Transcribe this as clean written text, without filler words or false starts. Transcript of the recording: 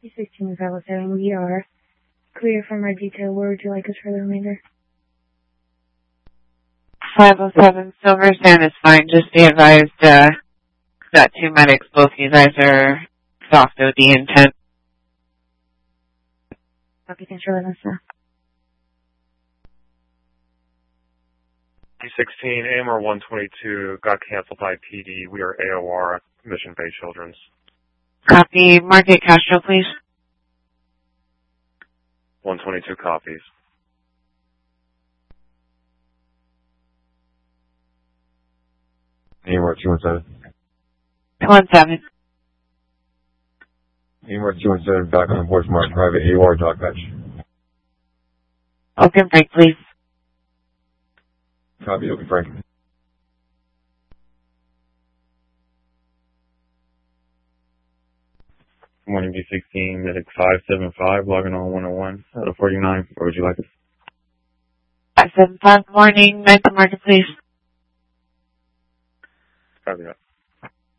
16-507, we are clear from our detail. Where would you like us for the remainder? 507 Silver Sand is fine. Just be advised, got 2 medics. Both you guys are soft OD intent. Copy, thanks for letting us know. 16, AMR 122 got canceled by PD. We are AOR at Mission Bay Children's. Copy. Market Castro, please. 122 copies. AMR 217. 217. AMR 217 back on the board from our private AOR dock bench. Open break, please. Copy, open Frank. Morning B16, medic 575, logging on 101 out of 49. Where would you like us? 575, morning, med to market, please. Copy that.